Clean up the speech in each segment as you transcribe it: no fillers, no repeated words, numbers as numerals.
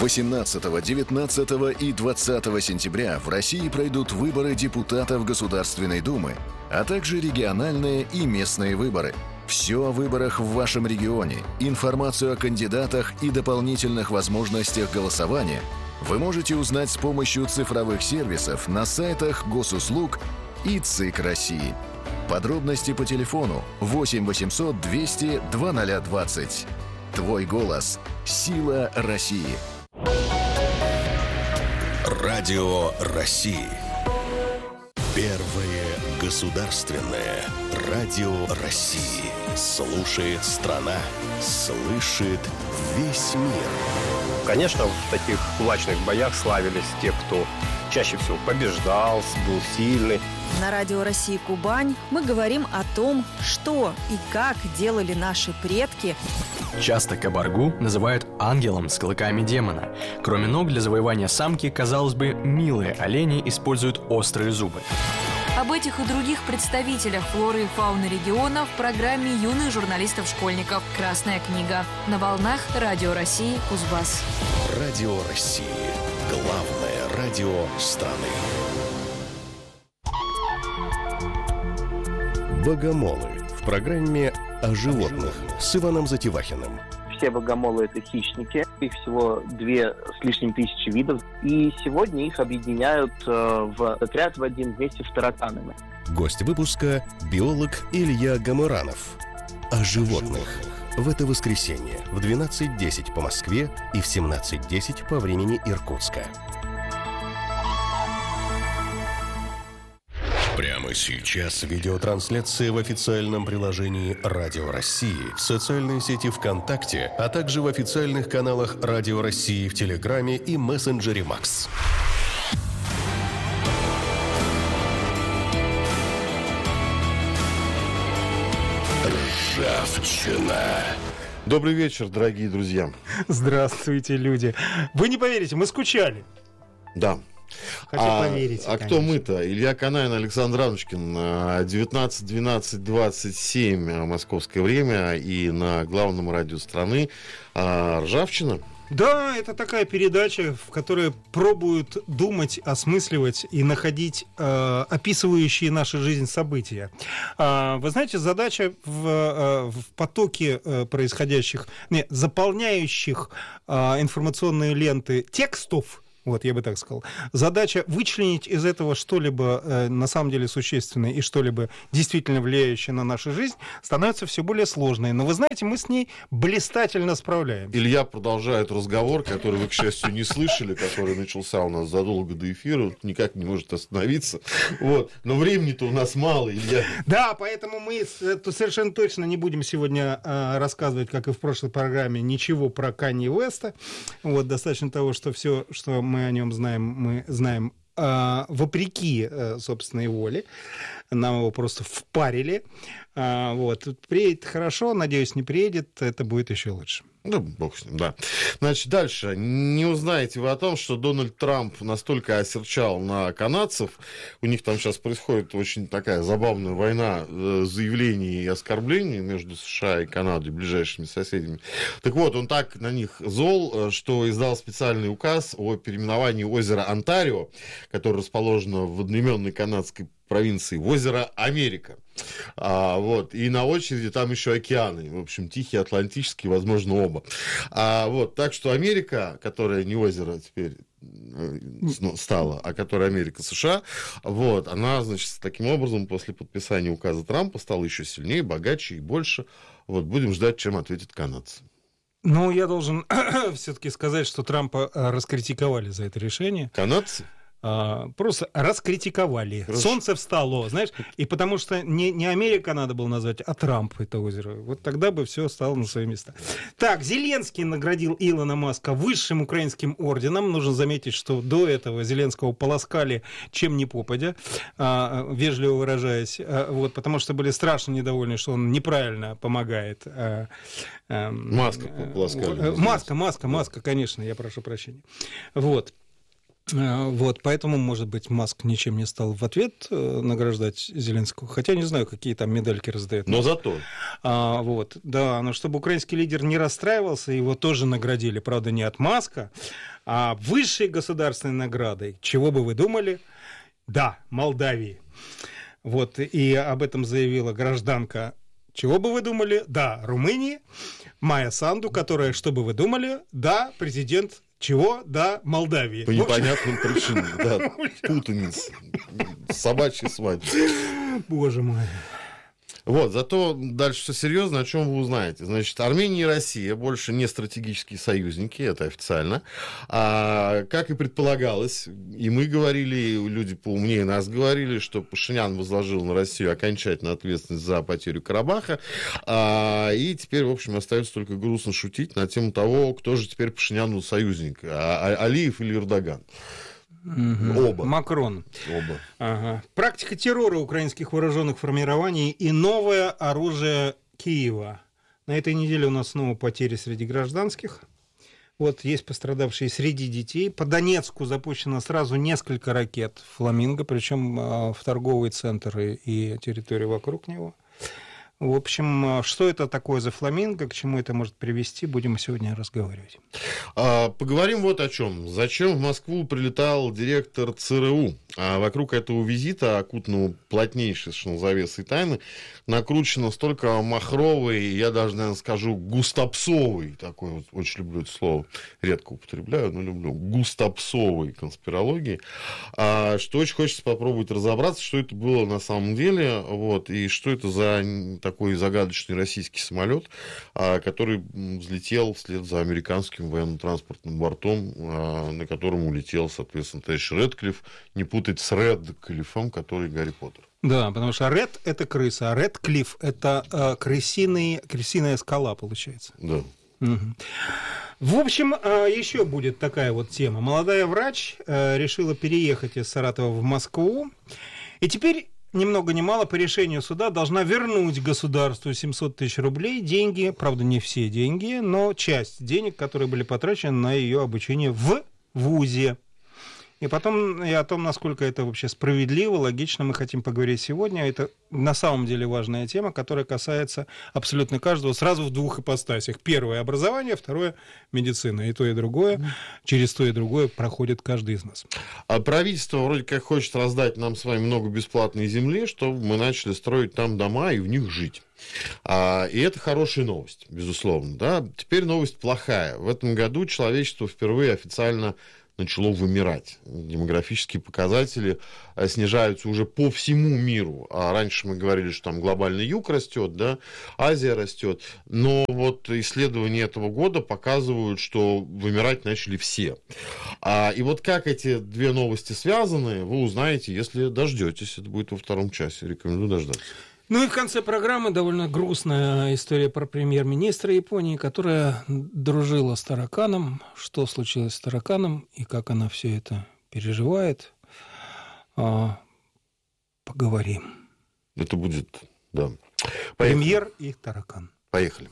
18, 19 и 20 сентября в России пройдут выборы депутатов Государственной Думы, а также региональные и местные выборы. Все о выборах в вашем регионе, информацию о кандидатах и дополнительных возможностях голосования вы можете узнать с помощью цифровых сервисов на сайтах Госуслуг и ЦИК России. Подробности по телефону 8 800 200 2020. Твой голос – сила России. Радио России. Первое государственное радио России. Слушает страна, слышит весь мир. Конечно, в таких кулачных боях славились те, кто чаще всего побеждал, был сильный. На радио России Кубань мы говорим о том, что и как делали наши предки. Часто кабаргу называют ангелом с клыками демона. Кроме ног, для завоевания самки, казалось бы, милые олени используют острые зубы. Об этих и других представителях флоры и фауны региона в программе юных журналистов-школьников «Красная книга» на волнах Радио России Кузбасс. Радио России. Главное радио страны. Богомолы. В программе о животных с Иваном Затевахиным. Все богомолы – это хищники. Их всего 2 с лишним тысячи видов. И сегодня их объединяют в отряд в один вместе с тараканами. Гость выпуска – биолог Илья Гамуранов. О животных. В это воскресенье в 12:10 по Москве и в 17:10 по времени Иркутска. Прямо сейчас видеотрансляция в официальном приложении Радио России, в социальной сети ВКонтакте, а также в официальных каналах Радио России в Телеграме и мессенджере Макс. Ржавчина. Добрый вечер, дорогие друзья. Здравствуйте, люди. Вы не поверите, мы скучали. Да. Хочу поверить. А кто мы-то? Илья Канаин, Александр Раночкин. 19:12:27 московское время. И на главном радио страны «Ржавчина». Да, это такая передача, в которой пробуют думать, осмысливать и находить описывающие нашу жизнь события. Вы знаете, задача в потоке происходящих, заполняющих информационные ленты текстов, вот, я бы так сказал. Задача вычленить из этого что-либо на самом деле существенное и что-либо действительно влияющее на нашу жизнь становится все более сложной. Но вы знаете, мы с ней блистательно справляемся. Илья продолжает разговор, который вы, к счастью, не слышали, который начался у нас задолго до эфира, никак не может остановиться. Вот. Но времени-то у нас мало, Илья. Да, поэтому мы совершенно точно не будем сегодня рассказывать, как и в прошлой программе, ничего про Канье Уэста. Вот, достаточно того, что все, что мы о нем знаем, мы знаем вопреки собственной воле. Нам его просто впарили. Вот. Приедет хорошо, надеюсь, не приедет, это будет еще лучше. Ну, бог с ним, да. Значит, дальше. Не узнаете вы о том, что Дональд Трамп настолько осерчал на канадцев. У них там сейчас происходит очень такая забавная война заявлений и оскорблений между США и Канадой, ближайшими соседями. Так вот, он так на них зол, что издал специальный указ о переименовании озера Онтарио, которое расположено в одноименной канадской провинции, в озеро Америка. Вот. И на очереди там еще океаны. В общем, Тихий, Атлантический, возможно, оба. Вот. Так что Америка, которая не озеро теперь стала, а которая Америка США, вот, она, значит, таким образом после подписания указа Трампа стала еще сильнее, богаче и больше. Вот. Будем ждать, чем ответят канадцы. Ну, я должен все-таки сказать, что Трампа раскритиковали за это решение. Канадцы? Просто раскритиковали. Хорошо. Солнце встало, знаешь, и потому что не Америка надо было назвать, а Трамп это озеро. Вот тогда бы все стало на свои места. Так, Зеленский наградил Илона Маска высшим украинским орденом. Нужно заметить, что до этого Зеленского полоскали чем ни попадя, вежливо выражаясь, вот, потому что были страшно недовольны, что он неправильно помогает. Маска полоскали. Маска, конечно, я прошу прощения. Вот. Вот, поэтому, может быть, Маск ничем не стал в ответ награждать Зеленского. Хотя не знаю, какие там медальки раздают. Но зато. Вот, да, но чтобы украинский лидер не расстраивался, его тоже наградили, правда, не от Маска, а высшей государственной наградой. Чего бы вы думали? Да, Молдавии. Вот, и об этом заявила гражданка. Чего бы вы думали? Да, Румынии. Майя Санду, которая, что бы вы думали? Да, президент. Чего? Да, Молдавии. По непонятным причинам, да, путаница, собачья свадьба. Боже мой. Вот, зато дальше все серьезно, о чем вы узнаете. Значит, Армения и Россия больше не стратегические союзники, это официально. Как и предполагалось, и мы говорили, и люди поумнее нас говорили, что Пашинян возложил на Россию окончательную ответственность за потерю Карабаха. И теперь, в общем, остается только грустно шутить на тему того, кто же теперь Пашиняну союзник, Алиев или Эрдоган. Оба. Макрон. Оба. Ага. Практика террора украинских вооруженных формирований и новое оружие Киева. На этой неделе у нас снова потери среди гражданских. Вот есть пострадавшие среди детей. По Донецку запущено сразу несколько ракет «Фламинго», причем в торговые центры и территории вокруг него. В общем, что это такое за «Фламинго», к чему это может привести, будем сегодня разговаривать. Поговорим вот о чем. Зачем в Москву прилетал директор ЦРУ? Вокруг этого визита, окутанного плотнейшей совершенно завесой тайны, накручено столько махровой, я даже, наверное, скажу, густопсовой, такой вот, очень люблю это слово, редко употребляю, но люблю, густопсовой конспирологии, что очень хочется попробовать разобраться, что это было на самом деле, вот, и что это за такой загадочный российский самолет, который взлетел вслед за американским военно-транспортным бортом, на котором улетел, соответственно, товарищ Рэдклифф, не путать с Рэдклиффом, который Гарри Поттер. Да, потому что Ред – это крыса, а Рэдклифф – это крысиная скала, получается. Да. Угу. В общем, еще будет такая вот тема. Молодая врач решила переехать из Саратова в Москву, и теперь ни много ни мало по решению суда должна вернуть государству 700 тысяч рублей, деньги, правда, не все деньги, но часть денег, которые были потрачены на ее обучение в ВУЗе. И потом и о том, насколько это вообще справедливо, логично, мы хотим поговорить сегодня. Это на самом деле важная тема, которая касается абсолютно каждого сразу в двух ипостасях. Первое – образование, второе – медицина. И то, и другое, через то, и другое проходит каждый из нас. А правительство вроде как хочет раздать нам с вами много бесплатной земли, чтобы мы начали строить там дома и в них жить. И это хорошая новость, безусловно. Да? Теперь новость плохая. В этом году человечество впервые официально начало вымирать. Демографические показатели снижаются уже по всему миру. Раньше мы говорили, что там глобальный юг растет, да, Азия растет. Но вот исследования этого года показывают, что вымирать начали все. И вот как эти две новости связаны, вы узнаете, если дождетесь. Это будет во втором часе. Рекомендую дождаться. Ну и в конце программы довольно грустная история про премьер-министра Японии, которая дружила с тараканом. Что случилось с тараканом и как она все это переживает, поговорим. Это будет, да. Поехали. Премьер и таракан. Поехали.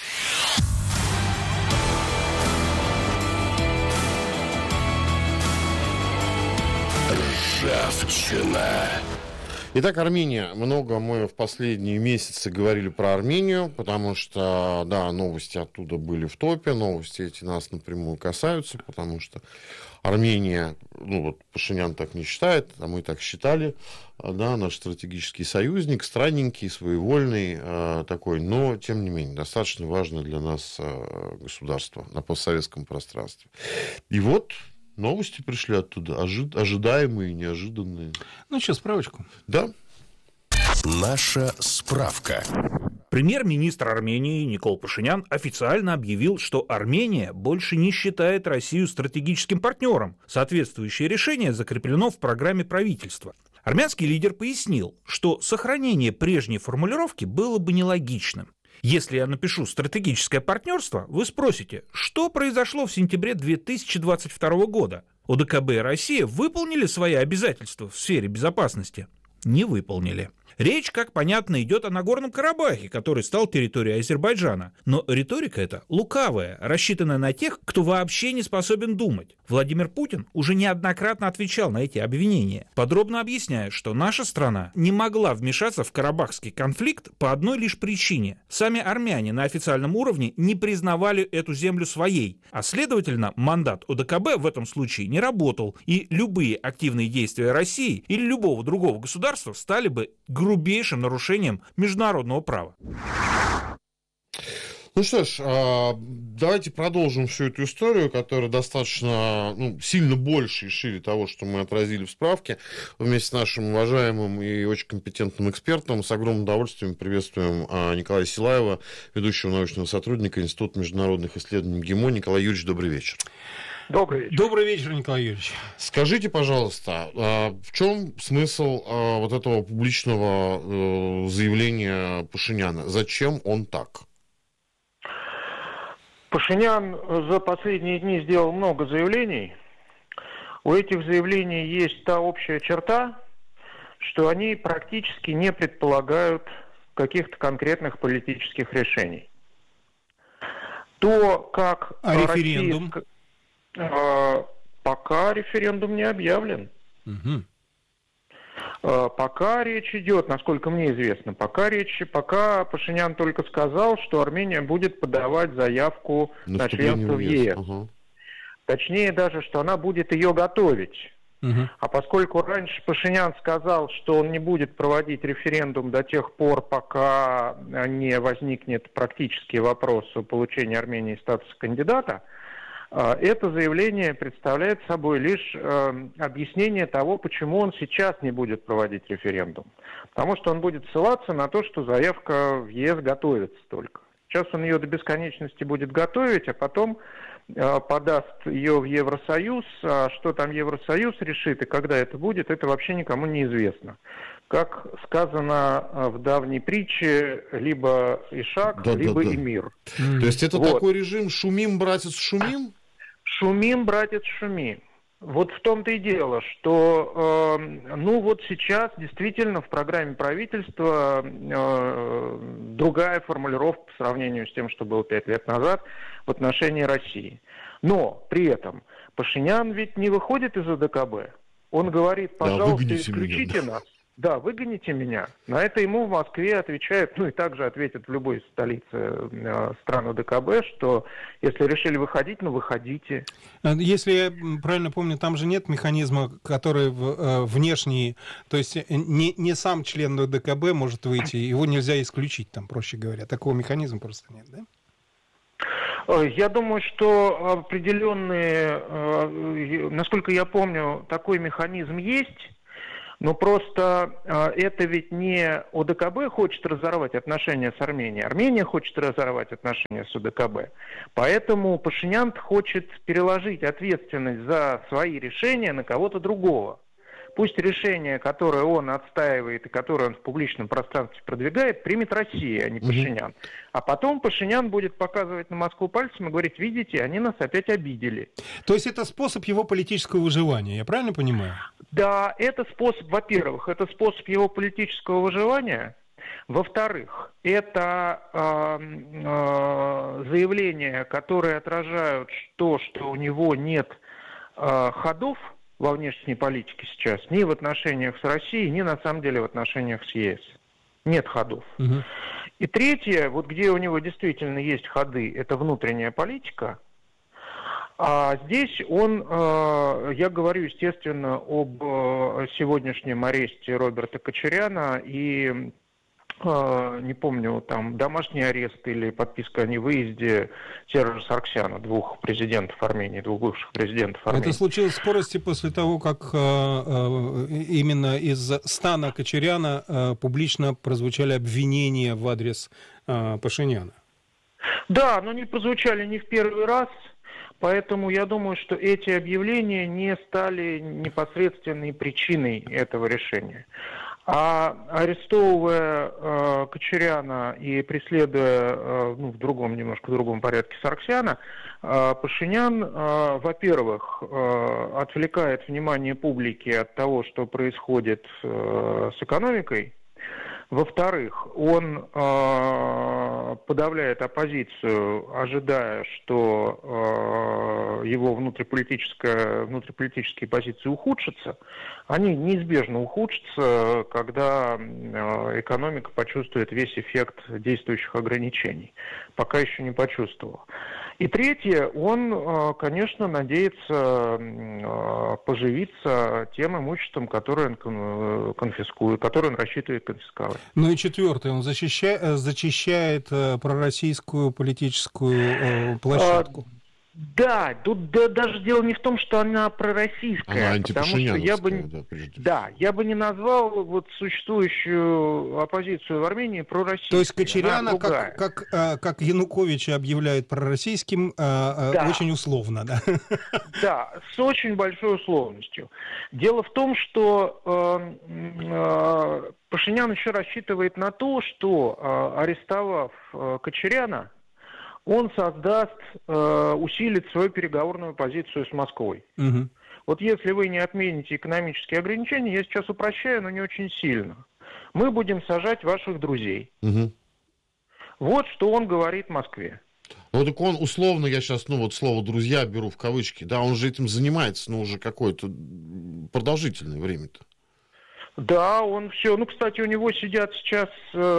Ржавчина. Итак, Армения. Много мы в последние месяцы говорили про Армению, потому что, да, новости оттуда были в топе, новости эти нас напрямую касаются, потому что Армения, ну вот Пашинян так не считает, а мы так считали, да, наш стратегический союзник, странненький, своевольный такой, но, тем не менее, достаточно важное для нас государство на постсоветском пространстве. И вот новости пришли оттуда, ожидаемые, неожиданные. Ну что, справочку? Да. Наша справка. Премьер-министр Армении Никол Пашинян официально объявил, что Армения больше не считает Россию стратегическим партнером. Соответствующее решение закреплено в программе правительства. Армянский лидер пояснил, что сохранение прежней формулировки было бы нелогичным. Если я напишу «стратегическое партнерство», вы спросите, что произошло в сентябре 2022 года? ОДКБ и Россия выполнили свои обязательства в сфере безопасности? Не выполнили. Речь, как понятно, идет о Нагорном Карабахе, который стал территорией Азербайджана. Но риторика эта лукавая, рассчитанная на тех, кто вообще не способен думать. Владимир Путин уже неоднократно отвечал на эти обвинения, подробно объясняя, что наша страна не могла вмешаться в карабахский конфликт по одной лишь причине. Сами армяне на официальном уровне не признавали эту землю своей, а следовательно, мандат ОДКБ в этом случае не работал, и любые активные действия России или любого другого государства стали бы грубейшим нарушением международного права. Ну что ж, давайте продолжим всю эту историю, которая достаточно сильно больше и шире того, что мы отразили в справке, вместе с нашим уважаемым и очень компетентным экспертом. С огромным удовольствием приветствуем Николая Силаева, ведущего научного сотрудника Института международных исследований МГИМО. Николай Юрьевич, добрый вечер. Добрый вечер. Добрый вечер, Николай Юрьевич. Скажите, пожалуйста, в чем смысл вот этого публичного заявления Пашиняна? Зачем он так? Пашинян за последние дни сделал много заявлений. У этих заявлений есть та общая черта, что они практически не предполагают каких-то конкретных политических решений. То, как референдум? Пока референдум не объявлен. Угу. Пока речь идет, насколько мне известно, пока Пашинян только сказал, что Армения будет подавать заявку на членство в ЕС. Угу. Точнее даже, что она будет ее готовить. Угу. А поскольку раньше Пашинян сказал, что он не будет проводить референдум до тех пор, пока не возникнет практический вопрос о получении Армении статуса кандидата, это заявление представляет собой лишь объяснение того, почему он сейчас не будет проводить референдум. Потому что он будет ссылаться на то, что заявка в ЕС готовится только. Сейчас он ее до бесконечности будет готовить, а потом подаст ее в Евросоюз. А что там Евросоюз решит и когда это будет, это вообще никому не известно. Как сказано в давней притче, либо Ишак, либо Эмир. То есть это такой режим «шумим, братец, шумим»? Шумим, братец, шумим. Вот в том-то и дело, что вот сейчас действительно в программе правительства другая формулировка по сравнению с тем, что было 5 лет назад в отношении России. Но при этом Пашинян ведь не выходит из ОДКБ. Он говорит: пожалуйста, исключите нас. Да, выгоните меня. На это ему в Москве отвечают, и также ответят в любой столице стран ОДКБ, что если решили выходить, выходите. Если я правильно помню, там же нет механизма, который внешний, то есть не сам член ОДКБ может выйти, его нельзя исключить, там, проще говоря. Такого механизма просто нет, да? Я думаю, что определенные, насколько я помню, такой механизм есть. Но просто это ведь не ОДКБ хочет разорвать отношения с Арменией. Армения хочет разорвать отношения с ОДКБ. Поэтому Пашинян хочет переложить ответственность за свои решения на кого-то другого. Пусть решение, которое он отстаивает и которое он в публичном пространстве продвигает, примет Россия, а не Пашинян. А потом Пашинян будет показывать на Москву пальцем и говорить: видите, они нас опять обидели. То есть это способ его политического выживания, я правильно понимаю? Да, это способ, во-первых, это способ его политического выживания. Во-вторых, это заявления, которые отражают то, что у него нет ходов во внешней политике сейчас, ни в отношениях с Россией, ни на самом деле в отношениях с ЕС. Нет ходов. Угу. И третье, вот где у него действительно есть ходы, это внутренняя политика. А здесь я говорю, естественно, об сегодняшнем аресте Роберта Кочаряна и, не помню, там, домашний арест или подписка о невыезде Сержа Саргсяна, двух президентов Армении, двух бывших президентов Армении. Это случилось в скорости после того, как именно из стана Кочаряна публично прозвучали обвинения в адрес Пашиняна. Да, но они прозвучали не в первый раз. Поэтому я думаю, что эти объявления не стали непосредственной причиной этого решения. А арестовывая Кочаряна и преследуя немножко в другом порядке Саргсяна, Пашинян, во-первых, отвлекает внимание публики от того, что происходит с экономикой, Во-вторых, он подавляет оппозицию, ожидая, что его внутриполитические позиции ухудшатся. Они неизбежно ухудшатся, когда экономика почувствует весь эффект действующих ограничений. Пока еще не почувствовала. И третье, он, конечно, надеется поживиться тем имуществом, которое он конфискует, которое он рассчитывает конфисковать. Ну и четвертое, он зачищает пророссийскую политическую площадку. Да, тут даже дело не в том, что она пророссийская, она потому что я бы не назвал вот существующую оппозицию в Армении пророссийской. То есть Кочаряна, как Януковича объявляют пророссийским, очень условно, да? Да, с очень большой условностью. Дело в том, что Пашинян еще рассчитывает на то, что, арестовав Кочаряна, он усилит свою переговорную позицию с Москвой. Угу. Вот если вы не отмените экономические ограничения, я сейчас упрощаю, но не очень сильно, мы будем сажать ваших друзей. Угу. Вот что он говорит Москве. Ну так он условно, я сейчас, слово «друзья» беру в кавычки, да, он же этим занимается, уже какое-то продолжительное время-то. Да, он все, кстати, у него сидят сейчас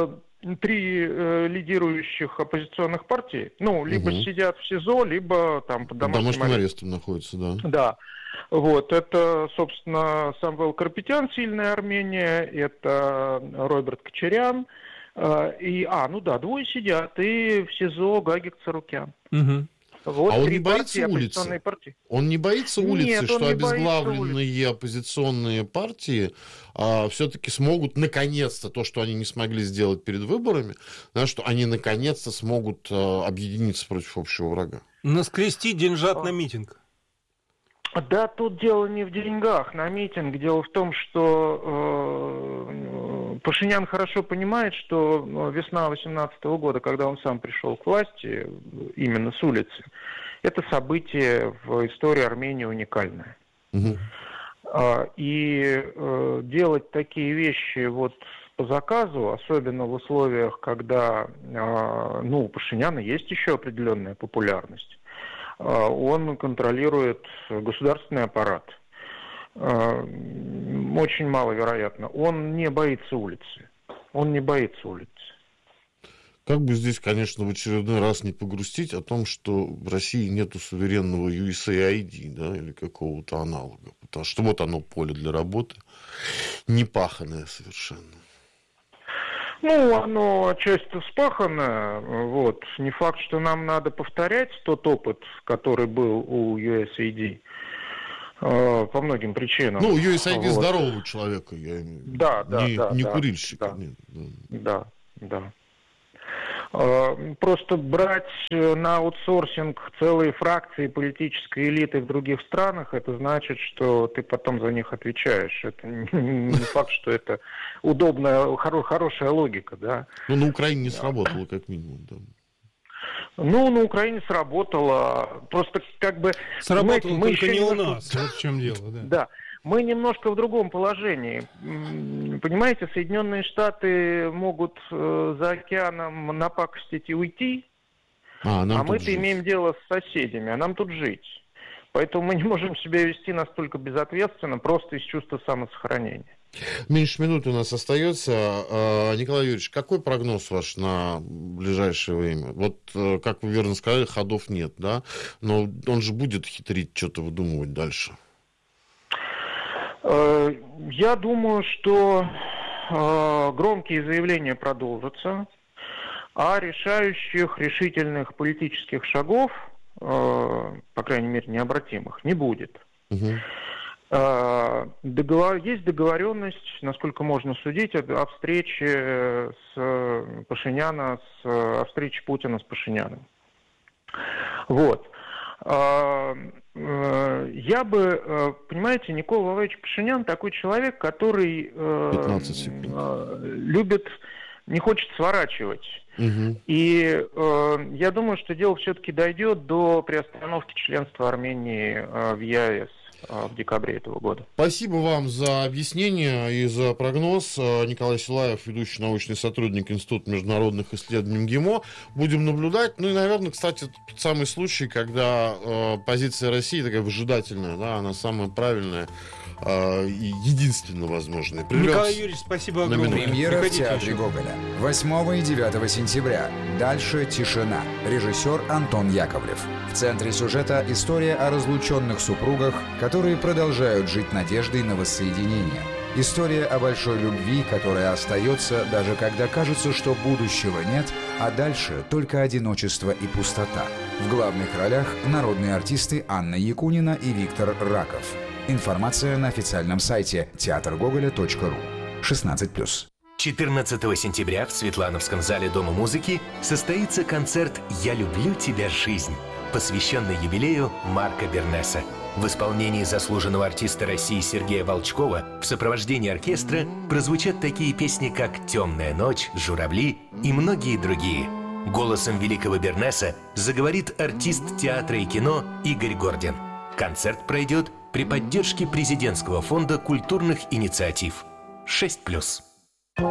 3 лидирующих оппозиционных партии, либо сидят в СИЗО, либо там под домашним арестом находятся, да. Да. Вот, это, собственно, Самвел Карапетян, «Сильная Армения», это Роберт Кочарян, 2 сидят, и в СИЗО Гагик Царукян. Угу. Вот, он не боится улицы? Он не боится улицы, что обезглавленные оппозиционные партии все-таки смогут наконец-то то, что они не смогли сделать перед выборами, что они наконец-то смогут объединиться против общего врага? Наскрести деньжат на митинг. Да, тут дело не в деньгах на митинг. Дело в том, что Пашинян хорошо понимает, что весна 2018 года, когда он сам пришел к власти, именно с улицы, это событие в истории Армении уникальное. Угу. И делать такие вещи по заказу, особенно в условиях, когда у Пашиняна есть еще определенная популярность, он контролирует государственный аппарат. Очень маловероятно. Он не боится улицы. Как бы здесь, конечно, в очередной раз не погрустить о том, что в России нету суверенного USAID, да, или какого-то аналога. Потому что оно поле для работы, не паханое совершенно. Оно отчасти вспахано. Не факт, что нам надо повторять тот опыт, который был у USAID. По многим причинам. USAID здорового человека, я имею в виду. Не курильщика. Да. Просто брать на аутсорсинг целые фракции политической элиты в других странах, это значит, что ты потом за них отвечаешь. Это не факт, что это удобная, хорошая логика, да. На Украине не сработало, как минимум, да. На Украине сработало. Просто сработало мы только не у нас. Вот в чем дело, да. Да. Мы немножко в другом положении. Понимаете, Соединенные Штаты могут за океаном напакостить и уйти, а мы-то имеем дело с соседями, а нам тут жить. Поэтому мы не можем себя вести настолько безответственно, просто из чувства самосохранения. Меньше минуты у нас остается. Николай Юрьевич, какой прогноз ваш на ближайшее время? Как вы верно сказали, ходов нет, да? Но он же будет хитрить, что-то выдумывать дальше. Я думаю, что громкие заявления продолжатся, а решительных политических шагов, по крайней мере, необратимых, не будет. Угу. Есть договоренность, насколько можно судить, о встрече о встрече Путина с Пашиняном. Я бы, понимаете, Никола Владимирович Пашинян такой человек, который не хочет сворачивать. Угу. И я думаю, что дело все-таки дойдет до приостановки членства Армении в ЕАЭС. в декабре этого года. Спасибо вам за объяснение и за прогноз. Николай Силаев, ведущий научный сотрудник Института международных исследований МГИМО. Будем наблюдать. Ну и, наверное, кстати, тот самый случай, когда позиция России такая выжидательная, да, она самая правильная и единственно возможная. Николай Юрьевич, спасибо огромное. Премьера в Театре Гоголя. 8 и 9 сентября. Дальше тишина. Режиссер Антон Яковлев. В центре сюжета история о разлученных супругах, которые продолжают жить надеждой на воссоединение. История о большой любви, которая остается, даже когда кажется, что будущего нет, а дальше только одиночество и пустота. В главных ролях народные артисты Анна Якунина и Виктор Раков. Информация на официальном сайте театргоголя.ру. 16+. 14 сентября в Светлановском зале Дома музыки состоится концерт «Я люблю тебя, жизнь», посвященный юбилею Марка Бернеса. В исполнении заслуженного артиста России Сергея Волчкова в сопровождении оркестра прозвучат такие песни, как «Темная ночь», «Журавли» и многие другие. Голосом великого Бернеса заговорит артист театра и кино Игорь Гордин. Концерт пройдет при поддержке Президентского фонда культурных инициатив. 6+.